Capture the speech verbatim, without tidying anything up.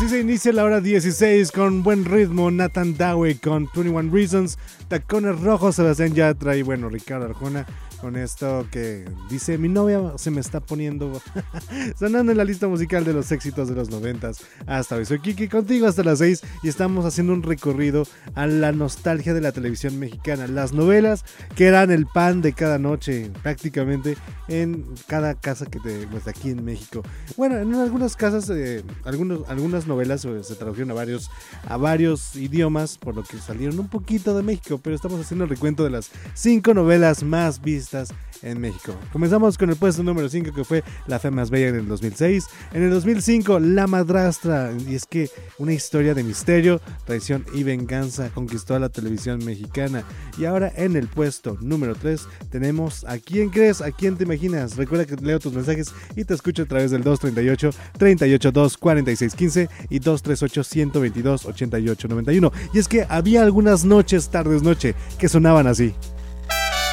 Así se inicia la hora dieciséis con buen ritmo. Nathan Dowey con veintiuno Reasons. Tacones Rojos, Sebastián Yatra y bueno, Ricardo Arjona con esto que dice: mi novia se me está poniendo. Sonando en la lista musical de los éxitos de los noventas. Hasta hoy soy Kiki, contigo hasta las seis y estamos haciendo un recorrido a la nostalgia de la televisión mexicana. Las novelas que eran el pan de cada noche, prácticamente en cada casa que te, pues, aquí en México. Bueno, en algunas casas, eh, algunos, algunas novelas eh, se tradujeron a varios, a varios idiomas, por lo que salieron un poquito de México, pero estamos haciendo el recuento de las cinco novelas más vistas en México. Comenzamos con el puesto número cinco, que fue La Fe Más Bella en el dos mil seis. En el dos mil cinco, La Madrastra. Y es que una historia de misterio, traición y venganza conquistó a la televisión mexicana. Y ahora en el puesto número tres tenemos ¿A quién crees? ¿A quién te imaginas? Recuerda que leo tus mensajes y te escucho a través del dos treinta y ocho, treinta y ocho, dos cuarenta y seis quince y dos treinta y ocho, ciento veintidós, ochenta y ocho noventa y uno. Y es que había algunas noches, tardes, noche, que sonaban así.